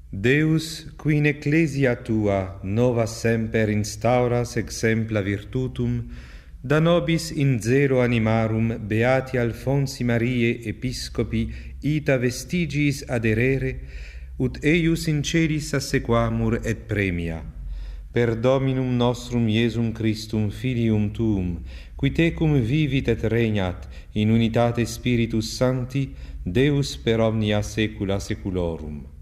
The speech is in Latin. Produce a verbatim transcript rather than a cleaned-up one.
Deus, qui in ecclesia tua nova semper instauras exempla virtutum, da nobis in zero animarum beati Alfonsi Mariae episcopi ita vestigiis aderere, ut eius in celis assequamur et premia. Per Dominum nostrum Iesum Christum Filium tuum, qui tecum vivit et regnat in unitate Spiritus Sancti, Deus per omnia saecula saeculorum.